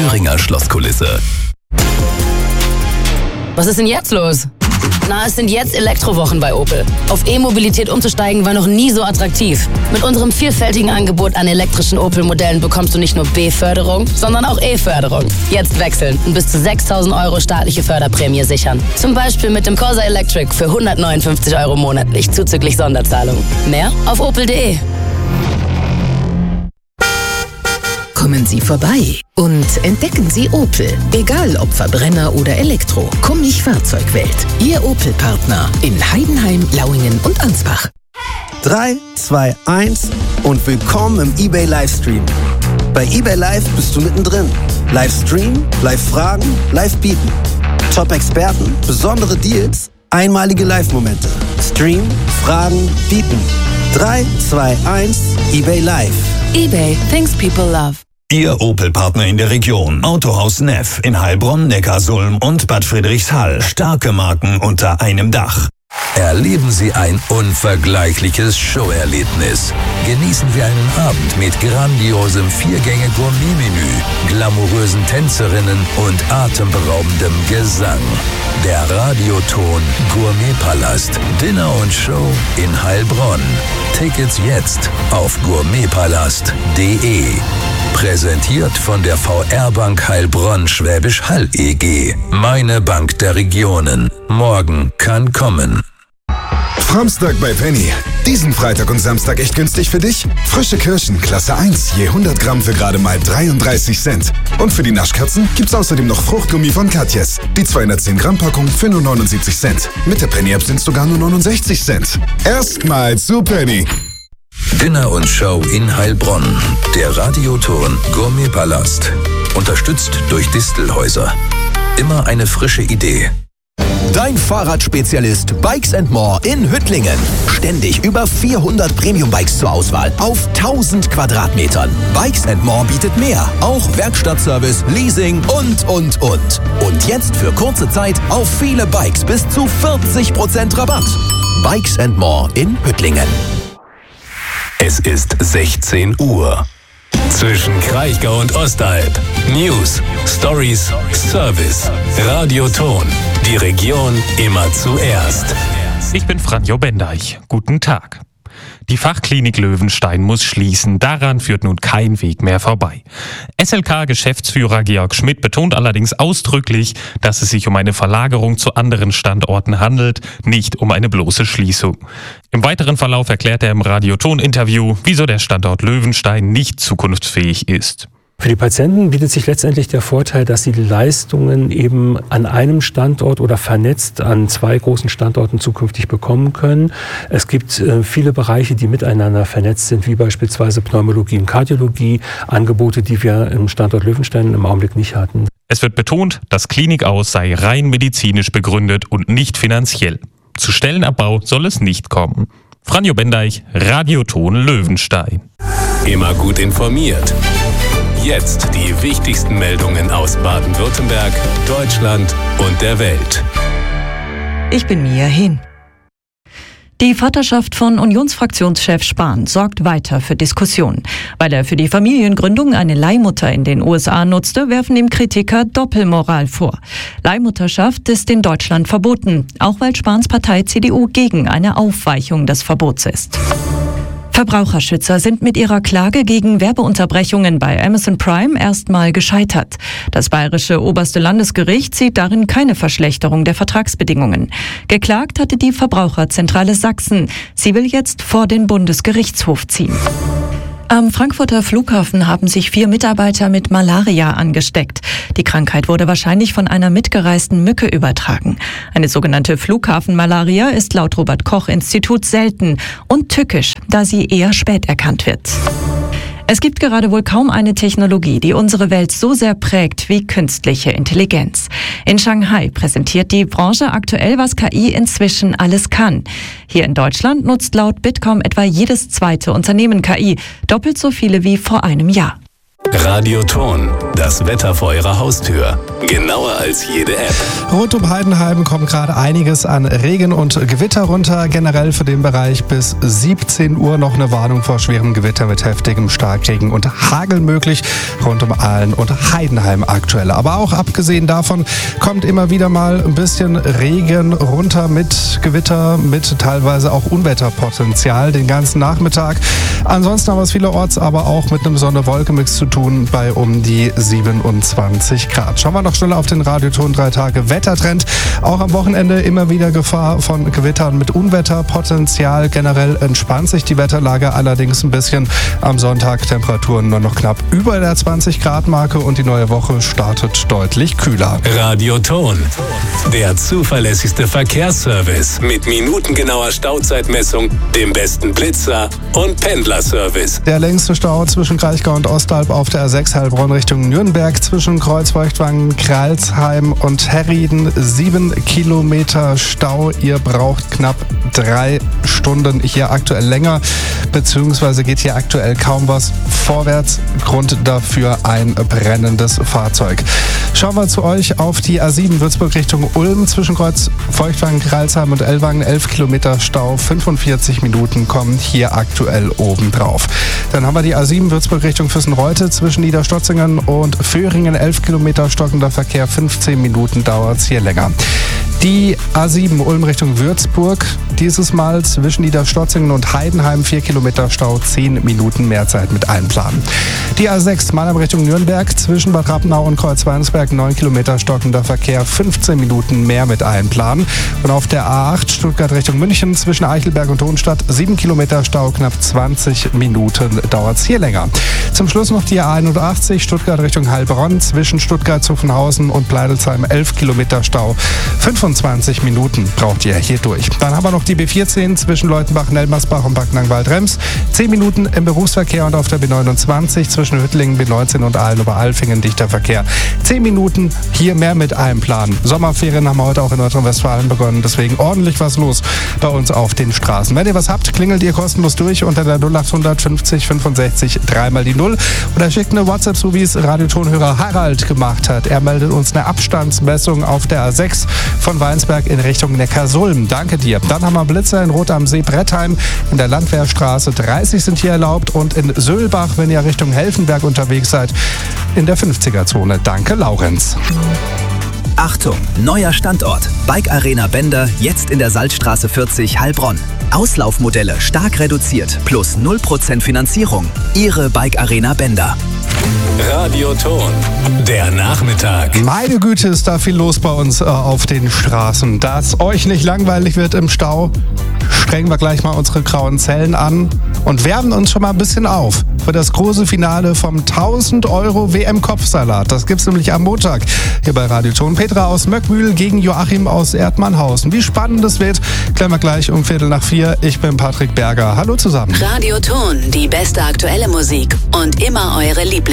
Thüringer Schlosskulisse. Was ist denn jetzt los? Na, es sind jetzt Elektrowochen bei Opel. Auf E-Mobilität umzusteigen war noch nie so attraktiv. Mit unserem vielfältigen Angebot an elektrischen Opel-Modellen bekommst du nicht nur B-Förderung, sondern auch E-Förderung. Jetzt wechseln und bis zu 6.000 € staatliche Förderprämie sichern. Zum Beispiel mit dem Corsa Electric für 159 € monatlich, zuzüglich Sonderzahlung. Mehr auf opel.de. Kommen Sie vorbei und entdecken Sie Opel. Egal ob Verbrenner oder Elektro. Kummig Fahrzeugwelt. Ihr Opel-Partner in Heidenheim, Lauingen und Ansbach. 3, 2, 1 und willkommen im eBay Livestream. Bei eBay Live bist du mittendrin. Livestream, Live-Fragen, Live-Bieten. Top-Experten, besondere Deals, einmalige Live-Momente. Stream, Fragen, Bieten. 3, 2, 1, eBay Live. eBay, things people love. Ihr Opel-Partner in der Region. Autohaus Neff in Heilbronn, Neckarsulm und Bad Friedrichshall. Starke Marken unter einem Dach. Erleben Sie ein unvergleichliches Showerlebnis. Genießen Sie einen Abend mit grandiosem 4-Gänge-Gourmet-Menü, glamourösen Tänzerinnen und atemberaubendem Gesang. Der Radioton Gourmetpalast. Dinner und Show in Heilbronn. Tickets jetzt auf gourmetpalast.de. Präsentiert von der VR Bank Heilbronn Schwäbisch Hall EG. Meine Bank der Regionen. Morgen kann kommen. Framstag bei Penny. Diesen Freitag und Samstag echt günstig für dich? Frische Kirschen, Klasse 1, je 100 Gramm für gerade mal 33 Cent. Und für die Naschkatzen gibt's außerdem noch Fruchtgummi von Katjes. Die 210 Gramm Packung für nur 79 Cent. Mit der Penny-App sind's sogar nur 69 Cent. Erstmal zu Penny. Dinner und Show in Heilbronn. Der Radioton Gourmetpalast. Unterstützt durch Distelhäuser. Immer eine frische Idee. Dein Fahrradspezialist Bikes & More in Hüttlingen. Ständig über 400 Premium-Bikes zur Auswahl auf 1000 Quadratmetern. Bikes & More bietet mehr. Auch Werkstattservice, Leasing und. Und jetzt für kurze Zeit auf viele Bikes bis zu 40% Rabatt. Bikes & More in Hüttlingen. Es ist 16 Uhr. Zwischen Kraichgau und Ostalb. News, Stories, Service. Radioton. Die Region immer zuerst. Ich bin Franjo Bendeich. Guten Tag. Die Fachklinik Löwenstein muss schließen. Daran führt nun kein Weg mehr vorbei. SLK-Geschäftsführer Georg Schmidt betont allerdings ausdrücklich, dass es sich um eine Verlagerung zu anderen Standorten handelt, nicht um eine bloße Schließung. Im weiteren Verlauf erklärt er im Radioton-Interview, wieso der Standort Löwenstein nicht zukunftsfähig ist. Für die Patienten bietet sich letztendlich der Vorteil, dass sie die Leistungen eben an einem Standort oder vernetzt an 2 großen Standorten zukünftig bekommen können. Es gibt viele Bereiche, die miteinander vernetzt sind, wie beispielsweise Pneumologie und Kardiologie, Angebote, die wir im Standort Löwenstein im Augenblick nicht hatten. Es wird betont, das Klinikaus sei rein medizinisch begründet und nicht finanziell. Zu Stellenabbau soll es nicht kommen. Franjo Bendeich, Radioton Löwenstein. Immer gut informiert. Jetzt die wichtigsten Meldungen aus Baden-Württemberg, Deutschland und der Welt. Ich bin Mia Hin. Die Vaterschaft von Unionsfraktionschef Spahn sorgt weiter für Diskussionen. Weil er für die Familiengründung eine Leihmutter in den USA nutzte, werfen ihm Kritiker Doppelmoral vor. Leihmutterschaft ist in Deutschland verboten, auch weil Spahns Partei CDU gegen eine Aufweichung des Verbots ist. Verbraucherschützer sind mit ihrer Klage gegen Werbeunterbrechungen bei Amazon Prime erstmal gescheitert. Das bayerische oberste Landesgericht sieht darin keine Verschlechterung der Vertragsbedingungen. Geklagt hatte die Verbraucherzentrale Sachsen. Sie will jetzt vor den Bundesgerichtshof ziehen. Am Frankfurter Flughafen haben sich 4 Mitarbeiter mit Malaria angesteckt. Die Krankheit wurde wahrscheinlich von einer mitgereisten Mücke übertragen. Eine sogenannte Flughafenmalaria ist laut Robert-Koch-Institut selten und tückisch, da sie eher spät erkannt wird. Es gibt gerade wohl kaum eine Technologie, die unsere Welt so sehr prägt wie künstliche Intelligenz. In Shanghai präsentiert die Branche aktuell, was KI inzwischen alles kann. Hier in Deutschland nutzt laut Bitkom etwa jedes zweite Unternehmen KI, doppelt so viele wie vor einem Jahr. Radioton, das Wetter vor Ihrer Haustür. Genauer als jede App. Rund um Heidenheim kommt gerade einiges an Regen und Gewitter runter. Generell für den Bereich bis 17 Uhr noch eine Warnung vor schwerem Gewitter mit heftigem Starkregen und Hagel möglich. Rund um Aalen und Heidenheim aktuell. Aber auch abgesehen davon kommt immer wieder mal ein bisschen Regen runter mit Gewitter, mit teilweise auch Unwetterpotenzial den ganzen Nachmittag. Ansonsten haben wir es vielerorts aber auch mit einem Sonne-Wolke-Mix zu tun bei um die 27 Grad. Schauen wir noch schneller auf den Radioton 3 Tage Wettertrend. Auch am Wochenende immer wieder Gefahr von Gewittern mit Unwetterpotenzial. Generell entspannt sich die Wetterlage allerdings ein bisschen. Am Sonntag Temperaturen nur noch knapp über der 20 Grad Marke und die neue Woche startet deutlich kühler. Radioton, der zuverlässigste Verkehrsservice mit minutengenauer Stauzeitmessung, dem besten Blitzer und Pendlerservice. Der längste Stau zwischen Kraichgau und Ostalb auf der A6 Heilbronn Richtung Nürnberg zwischen Kreuzfeuchtwangen, Kralsheim und Herrieden. 7 Kilometer Stau. Ihr braucht knapp 3 Stunden, hier aktuell länger, beziehungsweise geht hier aktuell kaum was vorwärts. Grund dafür ein brennendes Fahrzeug. Schauen wir zu euch auf die A7 Würzburg Richtung Ulm zwischen Kreuzfeuchtwangen, Kralsheim und Ellwangen. 11 Kilometer Stau, 45 Minuten kommen hier aktuell obendrauf. Dann haben wir die A7 Würzburg Richtung Füssen-Reute zwischen Niederstotzingen und Föhringen. 11 Kilometer stockender Verkehr, 15 Minuten dauert es hier länger. Die A7 Ulm Richtung Würzburg, dieses Mal zwischen Niederstotzingen und Heidenheim 4 Kilometer Stau, 10 Minuten mehr Zeit mit einplanen. Die A6 Mannheim Richtung Nürnberg zwischen Bad Rappenau und Kreuzweinsberg 9 Kilometer stockender Verkehr, 15 Minuten mehr mit einplanen. Und auf der A8 Stuttgart Richtung München zwischen Eichelberg und Hohenstadt 7 Kilometer Stau, knapp 20 Minuten dauert es hier länger. Zum Schluss noch die A81 Stuttgart Richtung Heilbronn zwischen Stuttgart, Zuffenhausen und Pleidelsheim 11 Kilometer Stau, 25 Minuten braucht ihr hier durch. Dann haben wir noch die B14 zwischen Leutenbach, Nelmersbach und Backnang-Waldrems. 10 Minuten im Berufsverkehr und auf der B29 zwischen Hüttlingen, B19 und Aalen-Oberalfingen dichter Verkehr. 10 Minuten hier mehr mit einplanen. Sommerferien haben wir heute auch in Nordrhein-Westfalen begonnen, deswegen ordentlich was los bei uns auf den Straßen. Wenn ihr was habt, klingelt ihr kostenlos durch unter der 0800 50 65 3 mal die 0 oder schickt eine WhatsApp, so wie es Radiotonhörer Harald gemacht hat. Er meldet uns eine Abstandsmessung auf der A6 von Weinsberg in Richtung Neckarsulm. Danke dir. Dann haben wir Blitzer in Rot am See Brettheim, in der Landwehrstraße 30 sind hier erlaubt und in Söhlbach, wenn ihr Richtung Helfenberg unterwegs seid, in der 50er-Zone. Danke, Laurenz. Achtung, neuer Standort. Bike Arena Bender, jetzt in der Salzstraße 40 Heilbronn. Auslaufmodelle stark reduziert, plus 0% Finanzierung. Ihre Bike Arena Bender. Radioton, der Nachmittag. Meine Güte, ist da viel los bei uns auf den Straßen. Da es euch nicht langweilig wird im Stau, strengen wir gleich mal unsere grauen Zellen an und wärmen uns schon mal ein bisschen auf für das große Finale vom 1000 € WM-Kopfsalat. Das gibt's nämlich am Montag hier bei Radioton. Petra aus Möckmühl gegen Joachim aus Erdmannhausen. Wie spannend das wird, klären wir gleich um 3:45. Ich bin Patrick Berger. Hallo zusammen. Radioton, die beste aktuelle Musik und immer eure Lieblings.